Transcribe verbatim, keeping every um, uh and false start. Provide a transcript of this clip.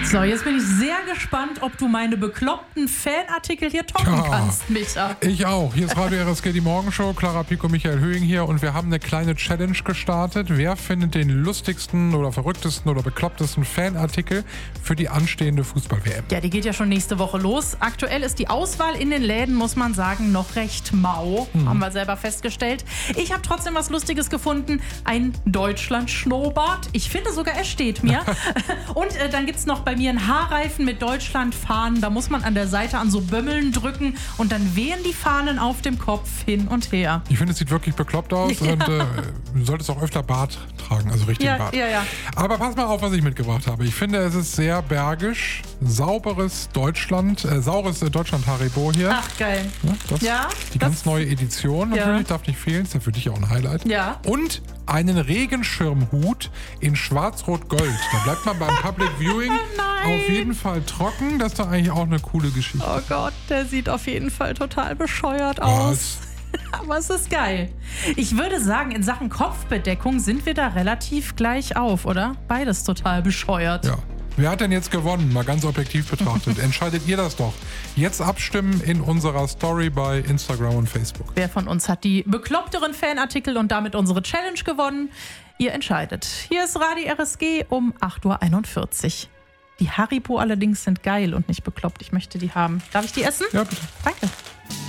So, jetzt bin ich sehr gespannt, ob du meine bekloppten Fanartikel hier toppen Ja, kannst, Micha. Ich auch. Hier ist Radio R S G, die Morgenshow. Clara Pico, Michael Höhing hier. Und wir haben eine kleine Challenge gestartet. Wer findet den lustigsten oder verrücktesten oder beklopptesten Fanartikel für die anstehende Fußball-W M? Ja, die geht ja schon nächste Woche los. Aktuell ist die Auswahl in den Läden, muss man sagen, noch recht mau. Mhm. Haben wir selber festgestellt. Ich habe trotzdem was Lustiges gefunden. Ein Deutschland-Schnurrbart. Ich finde sogar, er steht mir. Und äh, dann gibt es noch bei mir einen Haarreifen mit Deutschland-Fahnen. Da muss man an der Seite an so Bömmeln drücken und dann wehen die Fahnen auf dem Kopf hin und her. Ich finde, es sieht wirklich bekloppt aus Ja. und äh, du solltest auch öfter Bart tragen, also richtigen Ja, Bart. ja, ja. Aber pass mal auf, was ich mitgebracht habe. Ich finde, es ist sehr bergisch. Sauberes Deutschland, äh, saures äh, Deutschland-Haribo hier. Ach, geil. Ja, das, Ja, die das- ganz neue Edition Ja. natürlich, darf nicht fehlen. Ist ja für dich auch ein Highlight. Ja. Und einen Regenschirmhut in schwarz-rot-gold. Da bleibt man beim Public Viewing Nein. auf jeden Fall trocken. Das ist doch eigentlich auch eine coole Geschichte. Oh Gott, der sieht auf jeden Fall total bescheuert aus. Aber es ist geil. Ich würde sagen, in Sachen Kopfbedeckung sind wir da relativ gleich auf, oder? Beides total bescheuert. Ja. Wer hat denn jetzt gewonnen? Mal ganz objektiv betrachtet. Entscheidet ihr das doch. Jetzt abstimmen in unserer Story bei Instagram und Facebook. Wer von uns hat die bekloppteren Fanartikel und damit unsere Challenge gewonnen? Ihr entscheidet. Hier ist Radio R S G um acht Uhr einundvierzig. Die Haribo allerdings sind geil und nicht bekloppt. Ich möchte die haben. Darf ich die essen? Ja, bitte. Danke.